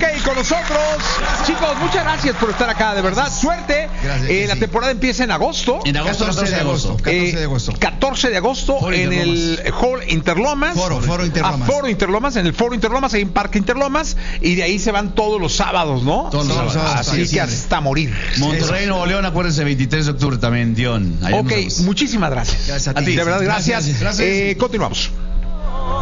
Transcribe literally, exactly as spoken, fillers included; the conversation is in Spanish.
Ok, con nosotros, chicos, muchas gracias por estar acá, de verdad, suerte. Gracias, eh, la sí. temporada empieza en agosto. En agosto, catorce de agosto. catorce de agosto. Eh, catorce de agosto Foro en Interlomas. el Hall Interlomas. Foro, Foro Interlomas. Ah, Foro Interlomas, en el Foro Interlomas, ahí en Parque Interlomas. Y de ahí se van todos los sábados, ¿no? Todos los Todos los sábados. sábados. Así sí, que sí. hasta morir. Monterrey, Nuevo León, acuérdense, veintitrés de octubre también, Dion. Allá Ok, nos vemos. muchísimas gracias. Gracias a ti. De verdad, gracias. Gracias. Eh, continuamos.